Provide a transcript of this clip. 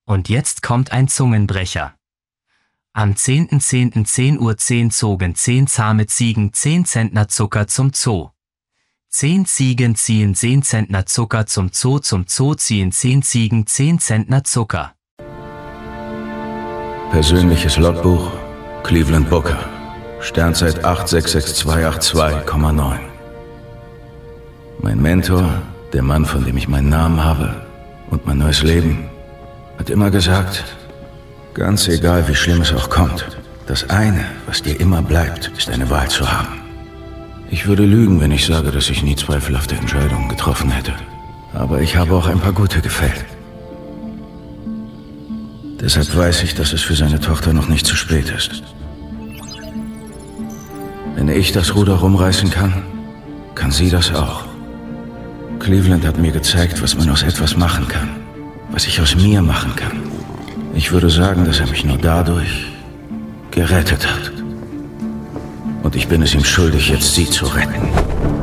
Und jetzt kommt ein Zungenbrecher. Am 10.10.10 Uhr 10 zogen 10 zahme Ziegen 10 Zentner Zucker zum Zoo. 10 Ziegen ziehen 10 Zentner Zucker zum Zoo ziehen 10 Ziegen 10 Zentner Zucker. Persönliches Logbuch, Cleveland Booker, Sternzeit 8662882,9. Mein Mentor, der Mann, von dem ich meinen Namen habe und mein neues Leben, hat immer gesagt, ganz egal wie schlimm es auch kommt, das eine, was dir immer bleibt, ist eine Wahl zu haben. Ich würde lügen, wenn ich sage, dass ich nie zweifelhafte Entscheidungen getroffen hätte. Aber ich habe auch ein paar gute gefällt. Deshalb weiß ich, dass es für seine Tochter noch nicht zu spät ist. Wenn ich das Ruder rumreißen kann, kann sie das auch. Cleveland hat mir gezeigt, was man aus etwas machen kann. Was ich aus mir machen kann. Ich würde sagen, dass er mich nur dadurch gerettet hat. Und ich bin es ihm schuldig, jetzt sie zu retten.